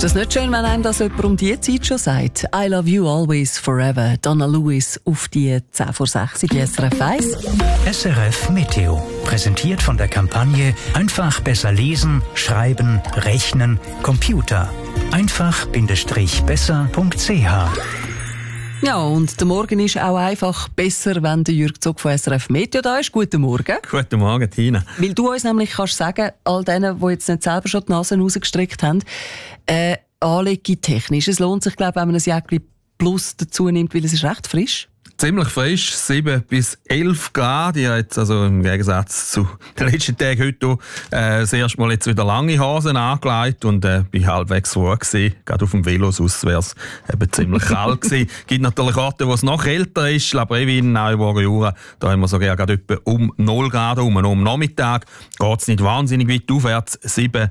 Ist das nicht schön, wenn einem das jemand um diese Zeit schon sagt? I love you always, forever. Donna Lewis auf die 10 vor 6 die SRF 1. SRF Meteo. Präsentiert von der Kampagne Einfach besser lesen, schreiben, rechnen, Computer. einfach-besser.ch. Ja, und der Morgen ist auch einfach besser, wenn der Jürg Zog von SRF Meteo da ist. Guten Morgen. Guten Morgen, Tina. Weil du uns nämlich kannst sagen, all denen, die jetzt nicht selber schon die Nase rausgestreckt haben, anlegetechnisch. Es lohnt sich, glaube ich, wenn man ein Jäckchen Plus dazu nimmt, weil es ist recht frisch. Ziemlich frisch, 7 bis 11 Grad. Ich habe jetzt also im Gegensatz zu den letzten Tagen heute das erste Mal jetzt wieder lange Hosen angelegt und bin halbwegs froh gewesen. Gerade auf dem Velo, sonst wäre es eben ziemlich kalt gewesen. Es gibt natürlich Orte, wo es noch kälter ist. Labrevin, Neuburger Jura, da haben wir sogar gerade etwa um 0 Grad herum. Und am Nachmittag geht es nicht wahnsinnig weit aufwärts. 17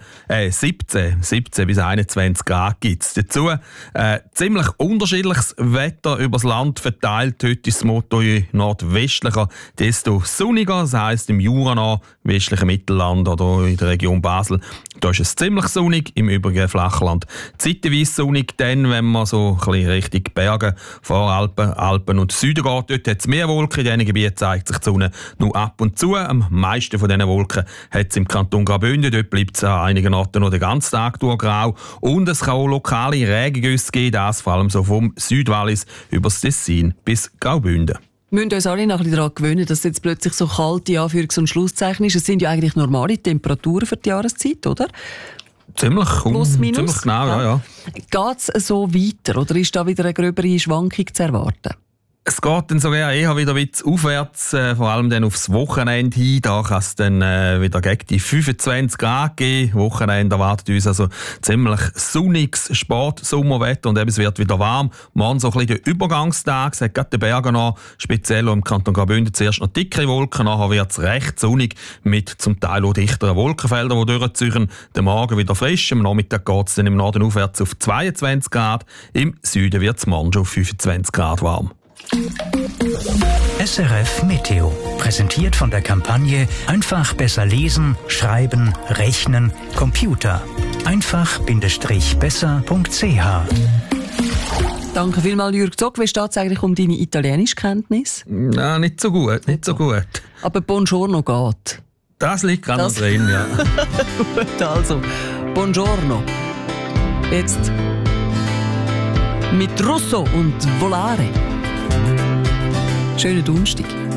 bis 21 Grad gibt es. Dazu ziemlich unterschiedliches Wetter übers Land verteilt. Heute ist das Motto je nordwestlicher, desto sonniger. Das heisst, im Jura, westlichen Mittelland oder in der Region Basel, da ist es ziemlich sonnig. Im übrigen Flachland zeitweise sonnig. Dann, wenn man so ein bisschen Richtung Berge, Voralpen, Alpen und Süden geht, dort hat es mehr Wolken. In diesen Gebieten zeigt sich die Sonne nur ab und zu. Am meisten von diesen Wolken hat es im Kanton Graubünden. Dort bleibt es an einigen Orten noch den ganzen Tag durch grau. Und es kann auch lokale Regengüsse geben, das vor allem so vom Südwallis über das Tessin bis Graubünden. Wir müssen uns alle noch ein bisschen daran gewöhnen, dass es jetzt plötzlich so kalte Anführungs- und Schlusszeichen ist. Es sind ja eigentlich normale Temperaturen für die Jahreszeit, oder? Ziemlich, plus, minus. Ziemlich genau, ja. Geht es so weiter oder ist da wieder eine gröbere Schwankung zu erwarten? Es geht dann sogar eher wieder ein bisschen aufwärts, vor allem dann aufs Wochenende hin. Da kann es dann wieder gegen die 25 Grad geben. Wochenende erwartet uns also ziemlich sonniges Sport-Sommerwetter und eben es wird wieder warm. Morgen so ein bisschen der Übergangstag, es hat gerade die Berge noch, speziell im Kanton Graubünden zuerst noch dickere Wolken, nachher wird es recht sonnig mit zum Teil auch dichteren Wolkenfeldern, die durchziehen. Der Morgen wieder frisch, am Nachmittag geht es dann im Norden aufwärts auf 22 Grad, im Süden wird es morgen schon auf 25 Grad warm. SRF Meteo. Präsentiert von der Kampagne Einfach besser lesen, schreiben, rechnen, Computer. einfach-besser.ch. Danke vielmals, Jürg Zog. Wie steht es eigentlich um deine Italienischkenntnis? Na, nicht so gut, nicht so gut. Aber Buongiorno geht. Das liegt gerade noch drin, ja. Gut, also, Buongiorno. Jetzt mit Russo und Volare. Schönen Donnerstag.